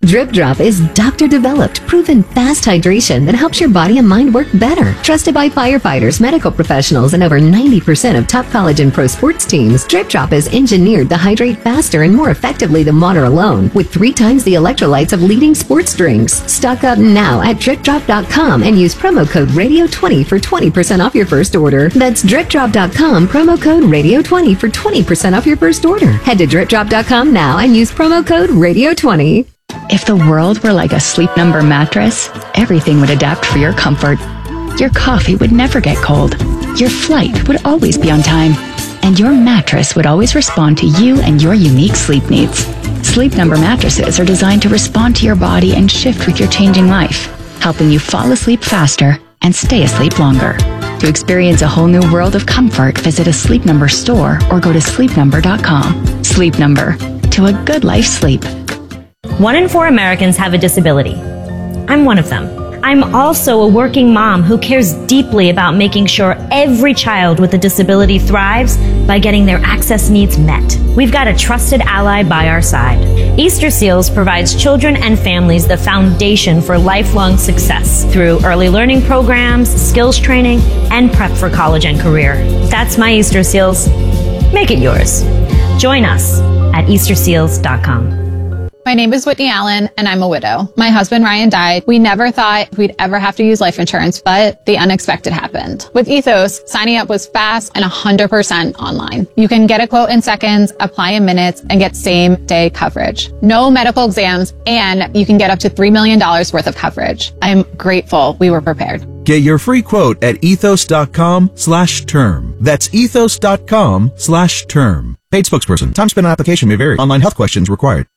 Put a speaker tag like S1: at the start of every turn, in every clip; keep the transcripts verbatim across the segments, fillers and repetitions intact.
S1: Drip Drop is doctor-developed, proven fast hydration that helps your body and mind work better. Trusted by firefighters, medical professionals, and over ninety percent of top college and pro sports teams, Drip Drop is engineered to hydrate faster and more effectively than water alone, with three times the electrolytes of leading sports drinks. Stock up now at drip drop dot com and use promo code radio twenty for twenty percent off your first order. That's drip drop dot com, promo code radio twenty for twenty percent off your first order. Head to drip drop dot com now and use promo code radio twenty.
S2: If the world were like a Sleep Number mattress, everything would adapt for your comfort. Your coffee would never get cold. Your flight would always be on time. And your mattress would always respond to you and your unique sleep needs. Sleep Number mattresses are designed to respond to your body and shift with your changing life, helping you fall asleep faster and stay asleep longer. To experience a whole new world of comfort, visit a Sleep Number store or go to sleep number dot com. Sleep Number. To a good life sleep.
S3: One in four Americans have a disability. I'm one of them. I'm also a working mom who cares deeply about making sure every child with a disability thrives by getting their access needs met. We've got a trusted ally by our side. Easter Seals provides children and families the foundation for lifelong success through early learning programs, skills training, and prep for college and career. That's my Easter Seals. Make it yours. Join us at easter seals dot com.
S4: My name is Whitney Allen, and I'm a widow. My husband, Ryan, died. We never thought we'd ever have to use life insurance, but the unexpected happened. With Ethos, signing up was fast and one hundred percent online. You can get a quote in seconds, apply in minutes, and get same-day coverage. No medical exams, and you can get up to three million dollars worth of coverage. I'm grateful we were prepared.
S5: Get your free quote at ethos dot com slash term. That's ethos dot com slash term. Paid spokesperson. Time spent on application may vary. Online health questions required.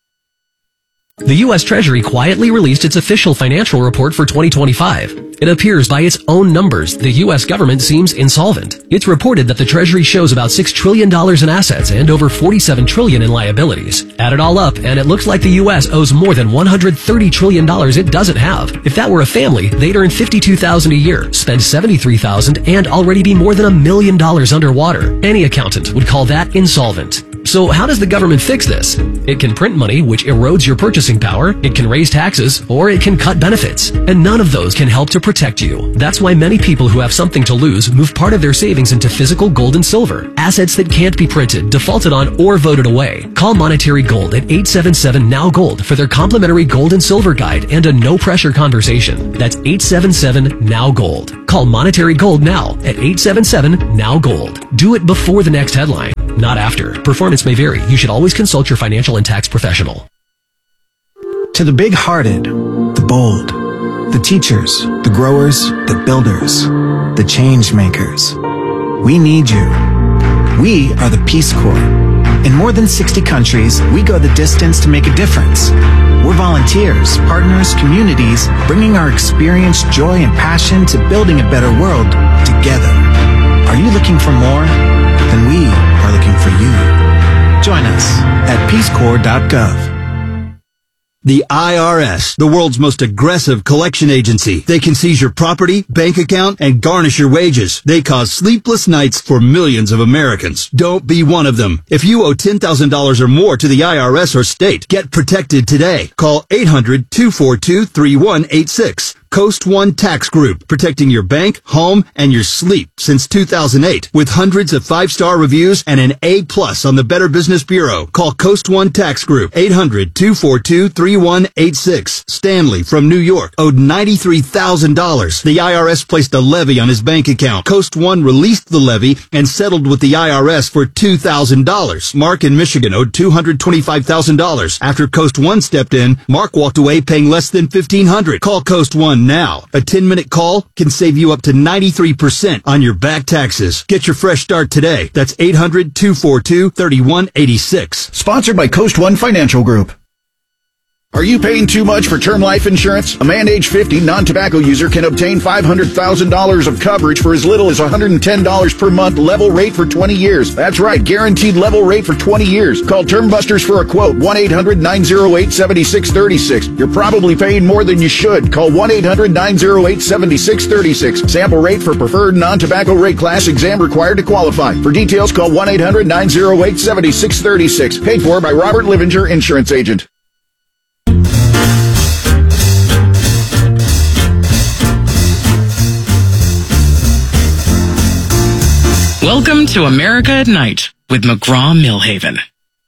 S6: The U S Treasury quietly released its official financial report for twenty twenty-five. It appears by its own numbers, the U S government seems insolvent. It's reported that the Treasury shows about six trillion dollars in assets and over forty-seven trillion dollars in liabilities. Add it all up, and it looks like the U S owes more than one hundred thirty trillion dollars it doesn't have. If that were a family, they'd earn fifty-two thousand dollars a year, spend seventy-three thousand dollars, and already be more than a million dollars underwater. Any accountant would call that insolvent. So how does the government fix this? It can print money, which erodes your purchasing power, it can raise taxes, or it can cut benefits. And none of those can help to protect you. That's why many people who have something to lose move part of their savings into physical gold and silver, assets that can't be printed, defaulted on, or voted away. Call Monetary Gold at eight seven seven now gold for their complimentary gold and silver guide and a no-pressure conversation. That's eight seven seven now gold. Call Monetary Gold now at eight seven seven now gold. Do it before the next headline, not after. Performance may vary. You should always consult your financial and tax professional.
S7: To the big-hearted, the bold, the teachers, the growers, the builders, the change makers, we need you. We are the Peace Corps. In more than sixty countries, we go the distance to make a difference. We're volunteers, partners, communities, bringing our experience, joy, and passion to building a better world together. Are you looking for more? Then we are looking for you. Join us at peace corps dot gov.
S8: The I R S, the world's most aggressive collection agency. They can seize your property, bank account, and garnish your wages. They cause sleepless nights for millions of Americans. Don't be one of them. If you owe ten thousand dollars or more to the I R S or state, get protected today. Call eight hundred two four two three one eight six. Coast One Tax Group, protecting your bank, home, and your sleep since two thousand eight. With hundreds of five-star reviews and an A plus on the Better Business Bureau. Call Coast One Tax Group, eight hundred two four two three one eight six. Stanley from New York owed ninety-three thousand dollars. The I R S placed a levy on his bank account. Coast One released the levy and settled with the I R S for two thousand dollars. Mark in Michigan owed two hundred twenty-five thousand dollars. After Coast One stepped in, Mark walked away paying less than fifteen hundred dollars. Call Coast One now. A ten-minute call can save you up to ninety-three percent on your back taxes. Get your fresh start today. That's eight hundred two four two three one eight six.
S9: Sponsored by Coast One Financial Group. Are you paying too much for term life insurance? A man age fifty non-tobacco user can obtain five hundred thousand dollars of coverage for as little as one hundred ten dollars per month, level rate for twenty years. That's right, guaranteed level rate for twenty years. Call Term Busters for a quote, one eight hundred nine oh eight seven six three six. You're probably paying more than you should. Call one eight hundred nine oh eight seven six three six. Sample rate for preferred non-tobacco rate class, exam required to qualify. For details, call one eight hundred nine oh eight seven six three six. Paid for by Robert Livinger, Insurance Agent.
S10: Welcome to America at Night with McGraw-Millhaven.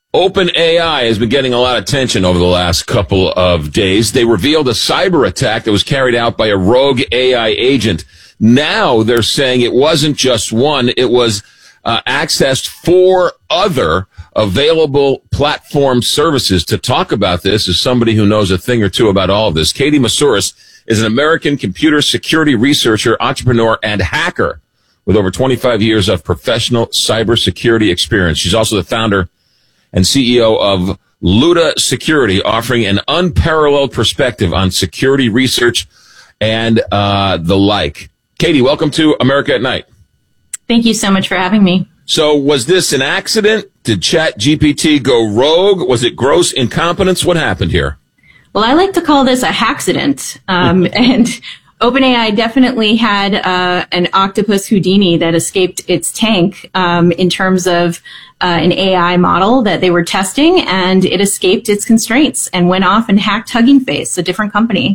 S11: OpenAI has been getting a lot of attention over the last couple of days. They revealed a cyber attack that was carried out by a rogue A I agent. Now they're saying it wasn't just one, it was uh, accessed four other available platform services. To talk about this is somebody who knows a thing or two about all of this. Katie Masouras is an American computer security researcher, entrepreneur, and hacker with over twenty-five years of professional cybersecurity experience. She's also the founder and C E O of Luda Security, offering an unparalleled perspective on security research and uh, the like. Katie, welcome to America at Night.
S12: Thank you so much for having me.
S11: So was this an accident? Did Chat G P T go rogue? Was it gross incompetence? What happened here?
S12: Well, I like to call this a hackcident. Um, and OpenAI definitely had uh, an octopus Houdini that escaped its tank um, in terms of uh, an A I model that they were testing, and it escaped its constraints and went off and hacked Hugging Face, a different company.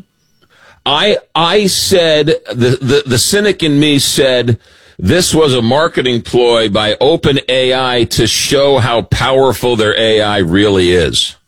S11: I I said, the, the, the cynic in me said, this was a marketing ploy by OpenAI to show how powerful their A I really is.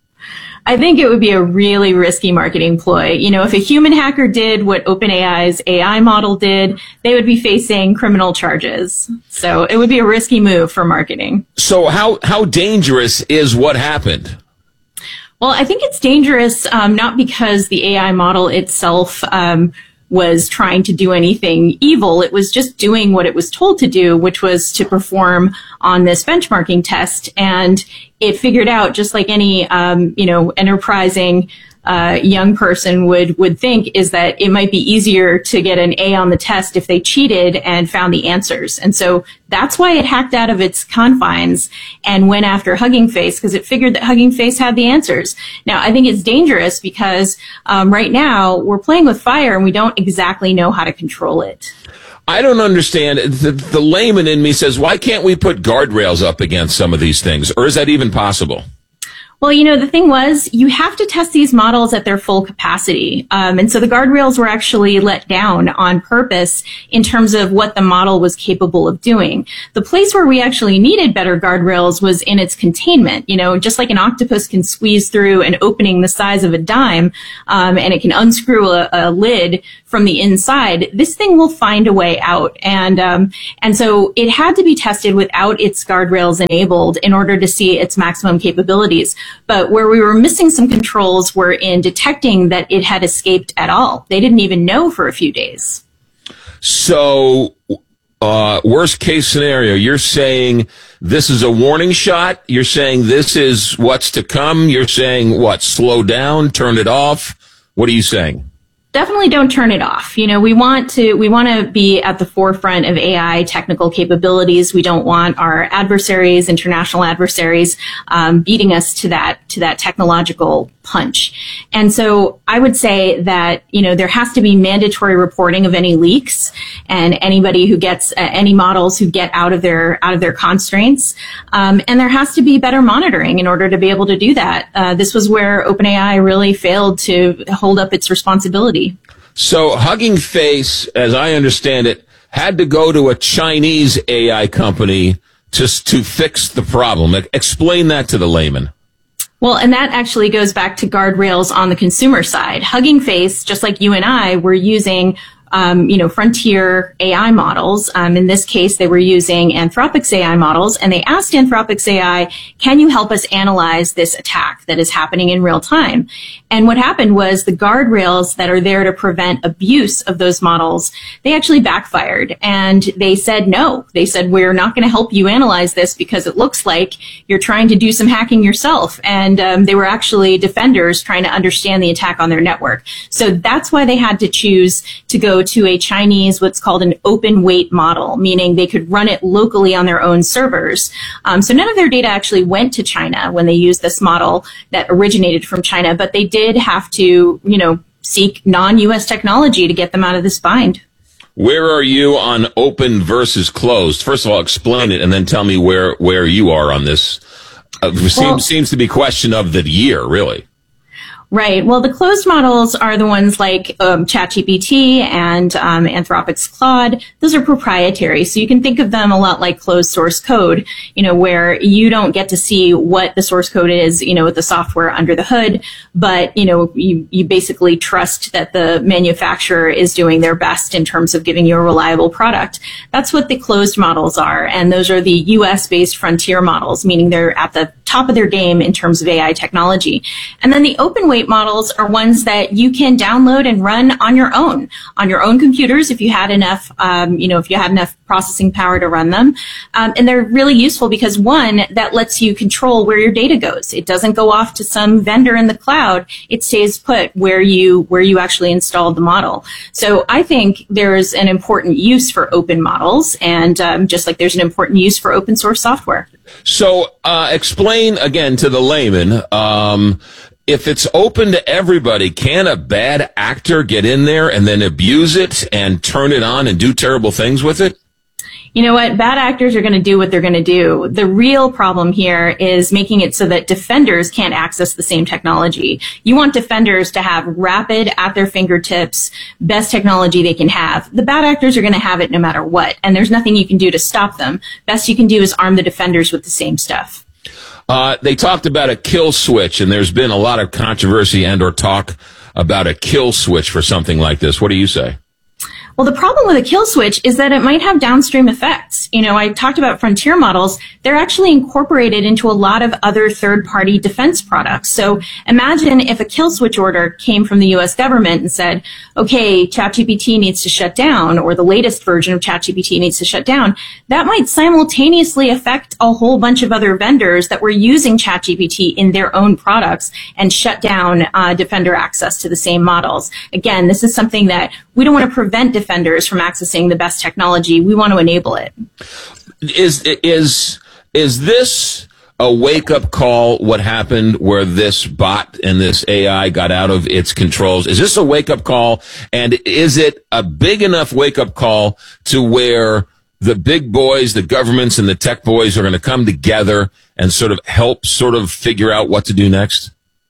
S12: I think it would be a really risky marketing ploy. You know, if a human hacker did what OpenAI's A I model did, they would be facing criminal charges. So it would be a risky move for marketing.
S11: So how, how dangerous is what happened?
S12: Well, I think it's dangerous, um, not because the A I model itself um, was trying to do anything evil. It was just doing what it was told to do, which was to perform on this benchmarking test. And it figured out, just like any, um, you know, enterprising uh, young person would, would think, is that it might be easier to get an A on the test if they cheated and found the answers. And so that's why it hacked out of its confines and went after Hugging Face, because it figured that Hugging Face had the answers. Now, I think it's dangerous because um, right now we're playing with fire and we don't exactly know how to control it.
S11: I don't understand. The, the layman in me says, why can't we put guardrails up against some of these things? Or is that even possible?
S12: Well, you know, the thing was, you have to test these models at their full capacity. Um, and so the guardrails were actually let down on purpose in terms of what the model was capable of doing. The place where we actually needed better guardrails was in its containment. You know, just like an octopus can squeeze through an opening the size of a dime, um, and it can unscrew a, a lid from the inside, this thing will find a way out. And, um, and so it had to be tested without its guardrails enabled in order to see its maximum capabilities. But where we were missing some controls were in detecting that it had escaped at all. They didn't even know for a few days.
S11: So, uh, worst case scenario, you're saying this is a warning shot? You're saying this is what's to come? You're saying what? Slow down, turn it off? What are you saying?
S12: Definitely don't turn it off. You know, we want to, we want to be at the forefront of A I technical capabilities. We don't want our adversaries, international adversaries, um, beating us to that, to that technological punch. And so I would say that, you know, there has to be mandatory reporting of any leaks and anybody who gets, uh, any models who get out of their, out of their constraints. Um, and there has to be better monitoring in order to be able to do that. Uh, this was where OpenAI really failed to hold up its responsibility.
S11: So Hugging Face, as I understand it, had to go to a Chinese A I company just to fix the problem. Explain that to the layman.
S12: Well, and that actually goes back to guardrails on the consumer side. Hugging Face, just like you and I, were using Um, you know, frontier A I models. Um, in this case, they were using Anthropic's A I models, and they asked Anthropic's A I, can you help us analyze this attack that is happening in real time? And what happened was the guardrails that are there to prevent abuse of those models, they actually backfired. And they said no. They said, we're not going to help you analyze this because it looks like you're trying to do some hacking yourself. And um, they were actually defenders trying to understand the attack on their network. So that's why they had to choose to go to a Chinese, what's called an open weight model, meaning they could run it locally on their own servers. Um, so none of their data actually went to China when they used this model that originated from China, but they did have to, you know, seek non-U S technology to get them out of this bind.
S11: Where are you on open versus closed? First of all, explain it, and then tell me where, where you are on this. Uh, seems,
S12: well,
S11: seems to be question of the year, really.
S12: Right. Well, the closed models are the ones like um, ChatGPT and um, Anthropic's Claude. Those are proprietary. So you can think of them a lot like closed source code, you know, where you don't get to see what the source code is, you know, with the software under the hood. But, you know, you, you basically trust that the manufacturer is doing their best in terms of giving you a reliable product. That's what the closed models are. And those are the U S based frontier models, meaning they're at the top of their game in terms of A I technology. And then the open weight models are ones that you can download and run on your own, on your own computers if you had enough, um, you know, if you had enough processing power to run them. Um, and they're really useful because one, that lets you control where your data goes. It doesn't go off to some vendor in the cloud. It stays put where you, where you actually installed the model. So I think there's an important use for open models, and um, just like there's an important use for open source software.
S11: So uh, explain again to the layman, um, if it's open to everybody, can a bad actor get in there and then abuse it and turn it on and do terrible things with it?
S12: You know what? Bad actors are going to do what they're going to do. The real problem here is making it so that defenders can't access the same technology. You want defenders to have rapid, at their fingertips, best technology they can have. The bad actors are going to have it no matter what, and there's nothing you can do to stop them. Best you can do is arm the defenders with the same stuff.
S11: Uh, they talked about a kill switch, and there's been a lot of controversy and or talk about a kill switch for something like this. What do you say?
S12: Well, the problem with a kill switch is that it might have downstream effects. You know, I talked about frontier models. They're actually incorporated into a lot of other third-party defense products. So imagine if a kill switch order came from the U S government and said, okay, ChatGPT needs to shut down, or the latest version of ChatGPT needs to shut down. That might simultaneously affect a whole bunch of other vendors that were using ChatGPT in their own products and shut down uh, defender access to the same models. Again, this is something that we don't want to prevent defenders from accessing the best technology. We want to enable it.
S11: Is is is this a wake-up call, what happened where this bot and this A I got out of its controls? Is this a wake-up call? And is it a big enough wake-up call to where the big boys, the governments and the tech boys are going to come together and sort of help sort of figure out what to do next?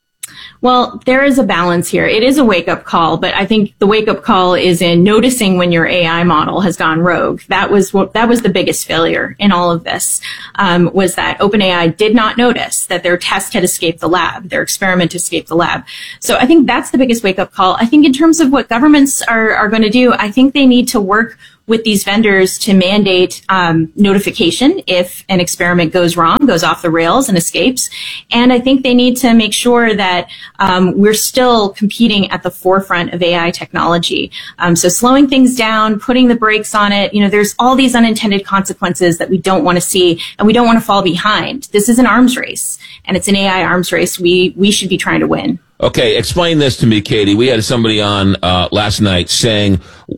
S12: Well, there is a balance here. It is a wake-up call, but I think the wake-up call is in noticing when your A I model has gone rogue. That was what, that was the biggest failure in all of this, um, was that OpenAI did not notice that their test had escaped the lab, their experiment escaped the lab. So I think that's the biggest wake-up call. I think in terms of what governments are, are going to do, I think they need to work with these vendors to mandate um, notification if an experiment goes wrong, goes off the rails and escapes. And I think they need to make sure that um, we're still competing at the forefront of A I technology. Um, so slowing things down, putting the brakes on it, you know, there's all these unintended consequences that we don't want to see, and we don't want to fall behind. This is an arms race, and it's an A I arms race we, we should be trying to win.
S11: Okay, explain this to me, Katie. We had somebody on uh, last night saying,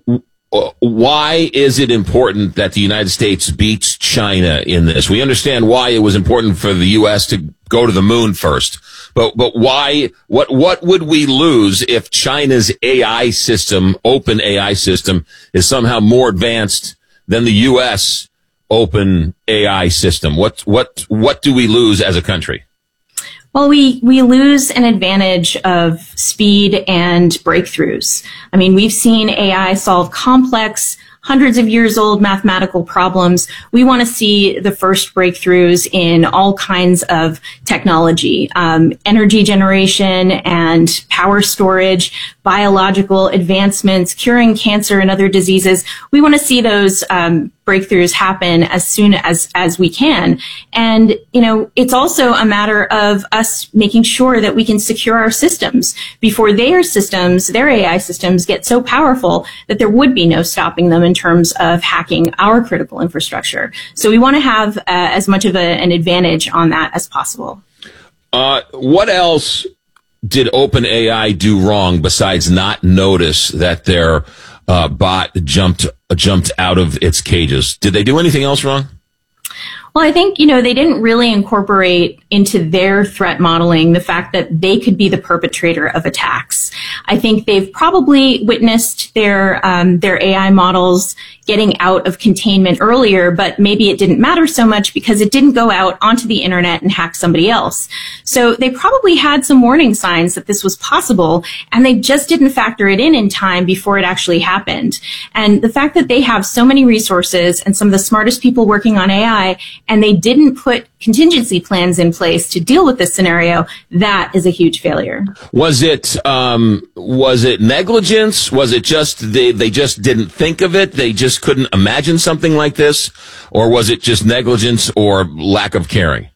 S11: why is it important that the United States beats China in this? We understand why it was important for the U S to go to the moon first, but but why? What what would we lose if China's A I system, open A I system, is somehow more advanced than the U S open A I system? What what what do we lose as a country?
S12: Well, we, we lose an advantage of speed and breakthroughs. I mean, we've seen A I solve complex, hundreds of years old mathematical problems. We want to see the first breakthroughs in all kinds of technology, um, energy generation and power storage, biological advancements, curing cancer and other diseases. We want to see those um, breakthroughs happen as soon as as we can. And, you know, it's also a matter of us making sure that we can secure our systems before their systems, their A I systems, get so powerful that there would be no stopping them in terms of hacking our critical infrastructure. So we want to have uh, as much of a, an advantage on that as possible.
S11: Uh, what else did OpenAI do wrong besides not notice that their uh, bot jumped jumped out of its cages? Did they do anything else wrong?
S12: Well, I think, you know, they didn't really incorporate into their threat modeling the fact that they could be the perpetrator of attacks. I think they've probably witnessed their um, their A I models getting out of containment earlier, but maybe it didn't matter so much because it didn't go out onto the internet and hack somebody else. So they probably had some warning signs that this was possible, and they just didn't factor it in in time before it actually happened. And the fact that they have so many resources and some of the smartest people working on A I, and they didn't put contingency plans in place to deal with this scenario, that is a huge failure.
S11: Was it um, was it negligence? Was it just they they just didn't think of it? They just couldn't imagine something like this? Or was it just negligence or lack of caring?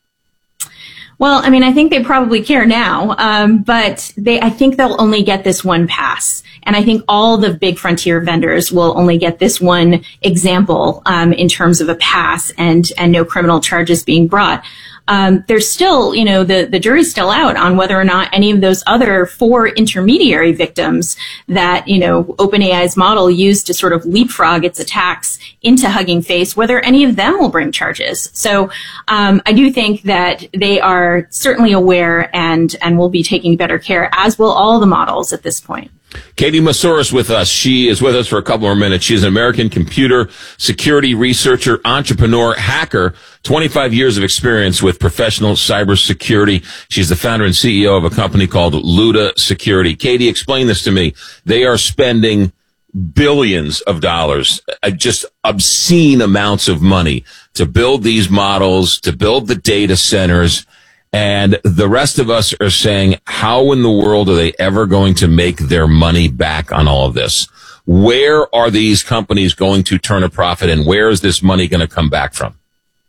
S12: Well, I mean, I think they probably care now, um, but they, I think they'll only get this one pass. And I think all the big frontier vendors will only get this one example um, in terms of a pass and, and no criminal charges being brought. Um, there's still, you know, the, the jury's still out on whether or not any of those other four intermediary victims that, you know, OpenAI's model used to sort of leapfrog its attacks into Hugging Face, whether any of them will bring charges. So um, I do think that they are certainly aware and, and will be taking better care, as will all the models at this point.
S11: Katie Moussouris with us. She is with us for a couple more minutes. She's an American computer security researcher, entrepreneur, hacker, twenty-five years of experience with professional cybersecurity. She's the founder and C E O of a company called Luda Security. Katie, explain this to me. They are spending billions of dollars, uh, just obscene amounts of money to build these models, to build the data centers. And the rest of us are saying, how in the world are they ever going to make their money back on all of this? Where are these companies going to turn a profit, and where is this money going to come back from?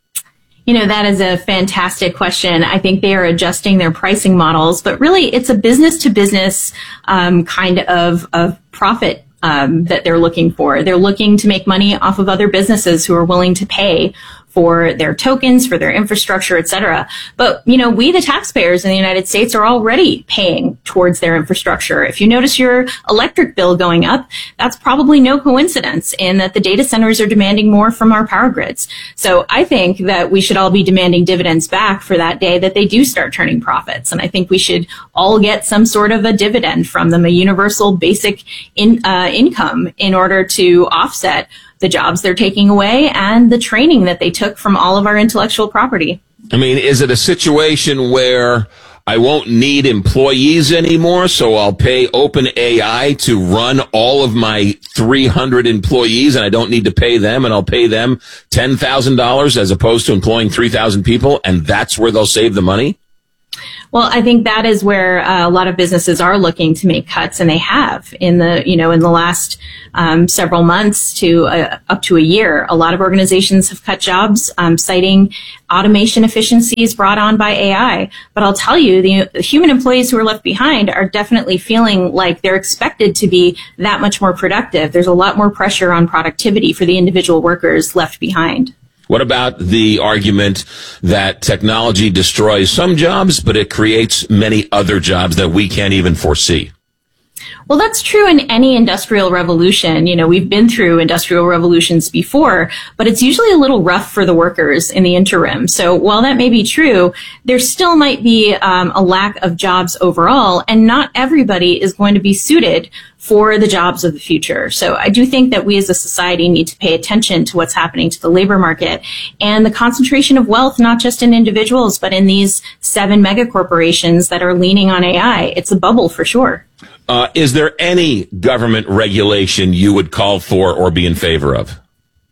S12: You know, that is a fantastic question. I think they are adjusting their pricing models, but really it's a business to business um, kind of, of profit um, that they're looking for. They're looking to make money off of other businesses who are willing to pay for their tokens, for their infrastructure, et cetera. But, you know, we, the taxpayers in the United States, are already paying towards their infrastructure. If you notice your electric bill going up, that's probably no coincidence in that the data centers are demanding more from our power grids. So I think that we should all be demanding dividends back for that day that they do start turning profits. And I think we should all get some sort of a dividend from them, a universal basic in, uh, income in order to offset the jobs they're taking away and the training that they took from all of our intellectual property.
S11: I mean, is it a situation where I won't need employees anymore, so I'll pay OpenAI to run all of my three hundred employees, and I don't need to pay them, and I'll pay them ten thousand dollars as opposed to employing three thousand people, and that's where they'll save the money?
S12: Well, I think that is where uh, a lot of businesses are looking to make cuts, and they have in the, you know, in the last um, several months to uh, up to a year. A lot of organizations have cut jobs, um, citing automation efficiencies brought on by A I. But I'll tell you, the, the human employees who are left behind are definitely feeling like they're expected to be that much more productive. There's a lot more pressure on productivity for the individual workers left behind.
S11: What about the argument that technology destroys some jobs, but it creates many other jobs that we can't even foresee?
S12: Well, that's true in any industrial revolution. You know, we've been through industrial revolutions before, but it's usually a little rough for the workers in the interim. So while that may be true, there still might be um, a lack of jobs overall, and not everybody is going to be suited for the jobs of the future. So I do think that we as a society need to pay attention to what's happening to the labor market and the concentration of wealth, not just in individuals, but in these seven mega corporations that are leaning on A I. It's a bubble for sure.
S11: Uh, is there any government regulation you would call for or be in favor of?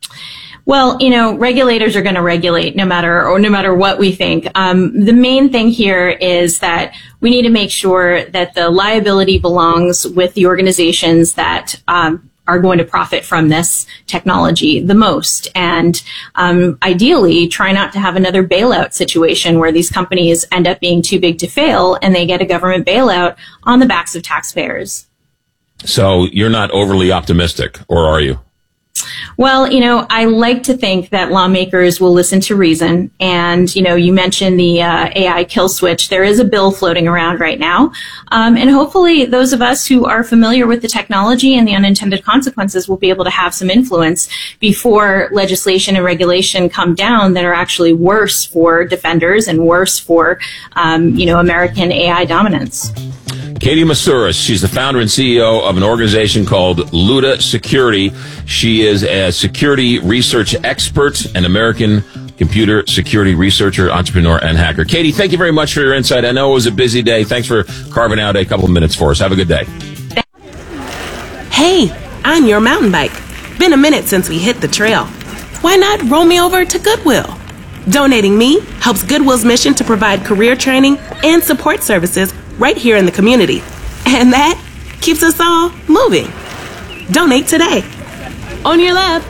S12: Well, you know, regulators are going to regulate no matter, or no matter what we think. Um, the main thing here is that we need to make sure that the liability belongs with the organizations that um, are going to profit from this technology the most. And um, ideally, try not to have another bailout situation where these companies end up being too big to fail and they get a government bailout on the backs of taxpayers.
S11: So you're not overly optimistic, or are you?
S12: Well, you know, I like to think that lawmakers will listen to reason. And, you know, you mentioned the uh, A I kill switch. There is a bill floating around right now. Um, and hopefully those of us who are familiar with the technology and the unintended consequences will be able to have some influence before legislation and regulation come down that are actually worse for defenders and worse for, um, you know, American A I dominance.
S11: Katie Masuras, she's the founder and C E O of an organization called Luda Security. She is a security research expert, an American computer security researcher, entrepreneur, and hacker. Katie, thank you very much for your insight. I know it was a busy day. Thanks for carving out a couple of minutes for us. Have a good day.
S13: Hey, I'm your mountain bike. Been a minute since we hit the trail. Why not roll me over to Goodwill? Donating me helps Goodwill's mission to provide career training and support services right here in the community. And that keeps us all moving. Donate today. On your left.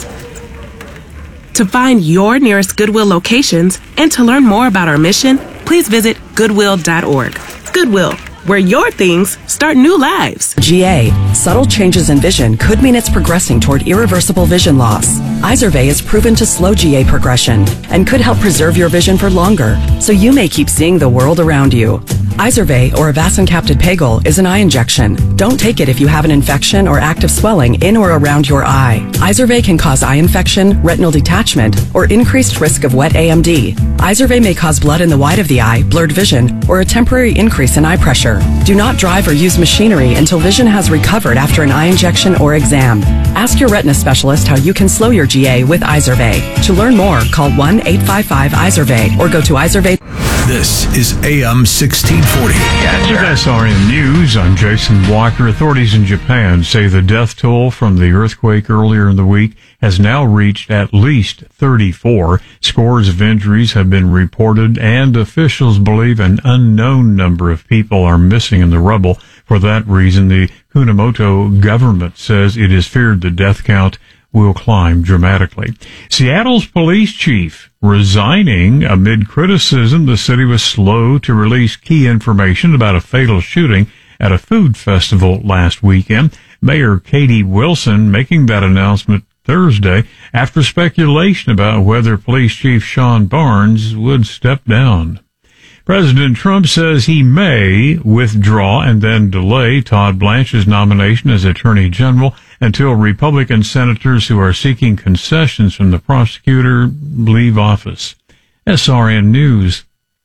S13: To find your nearest Goodwill locations and to learn more about our mission, please visit goodwill dot org. Goodwill, where your things start new lives.
S14: G A. Subtle changes in vision could mean it's progressing toward irreversible vision loss. Izervay is proven to slow G A progression and could help preserve your vision for longer, so you may keep seeing the world around you. Izervay, or avacincaptad pegol, is an eye injection. Don't take it if you have an infection or active swelling in or around your eye. Izervay can cause eye infection, retinal detachment, or increased risk of wet A M D. Izervay may cause blood in the white of the eye, blurred vision, or a temporary increase in eye pressure. Do not drive or use machinery until vision has recovered after an eye injection or exam. Ask your retina specialist how you can slow your G A with Izervay. To learn more, call one eight five five Izervay or go to Izervay.
S15: This is A M sixteen forty.
S16: With S R N News, I'm Jason Walker. Authorities in Japan say the death toll from the earthquake earlier in the week has now reached at least thirty-four. Scores of injuries have been reported, and officials believe an unknown number of people are missing in the rubble. For that reason, the Kunamoto government says it is feared the death count will climb dramatically. Seattle's police chief resigning amid criticism the city was slow to release key information about a fatal shooting at a food festival last weekend. Mayor Katie Wilson making that announcement Thursday after speculation about whether Police Chief Sean Barnes would step down. President Trump says he may withdraw and then delay Todd Blanche's nomination as Attorney General until Republican senators who are seeking concessions from the prosecutor leave office. S R N News.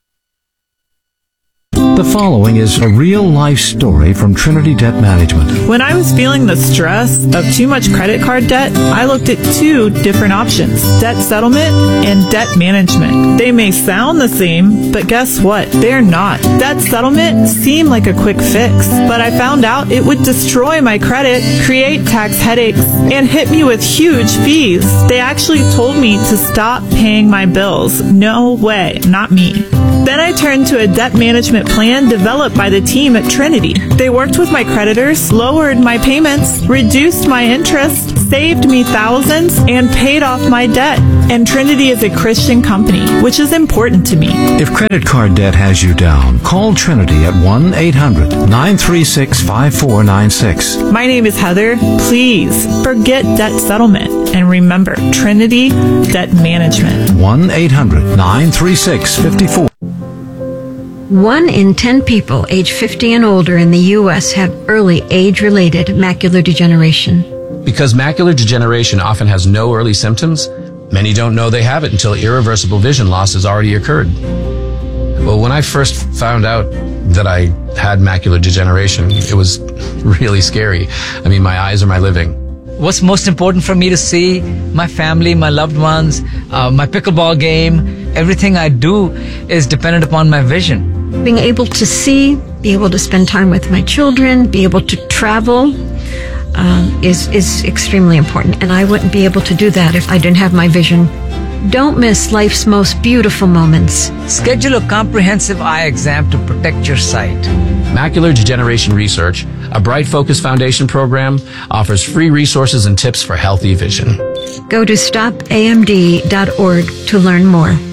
S17: The following is a real-life story from Trinity Debt Management.
S18: When I was feeling the stress of too much credit card debt, I looked at two different options, debt settlement and debt management. They may sound the same, but guess what? They're not. Debt settlement seemed like a quick fix, but I found out it would destroy my credit, create tax headaches, and hit me with huge fees. They actually told me to stop paying my bills. No way, not me. Then I turned to a debt management plan developed by the team at Trinity. They worked with my creditors, lowered my payments, reduced my interest, saved me thousands, and paid off my debt. And Trinity is a Christian company, which is important to me.
S17: If credit card debt has you down, call Trinity at one eight hundred nine three six five four nine six.
S18: My name is Heather. Please forget debt settlement and remember Trinity Debt Management.
S17: one eight hundred nine three six five four.
S19: One in ten people age fifty and older in the U S have early age-related macular degeneration.
S20: Because macular degeneration often has no early symptoms, many don't know they have it until irreversible vision loss has already occurred. Well, when I first found out that I had macular degeneration, it was really scary. I mean, my eyes are my living.
S21: What's most important for me to see my family, my loved ones, uh, my pickleball game, everything I do is dependent upon my vision.
S19: Being able to see, be able to spend time with my children, be able to travel um, is, is extremely important. And I wouldn't be able to do that if I didn't have my vision. Don't miss life's most beautiful moments.
S21: Schedule a comprehensive eye exam to protect your sight.
S20: Macular Degeneration Research, a Bright Focus Foundation program, offers free resources and tips for healthy vision.
S19: Go to stop A M D dot org to learn more.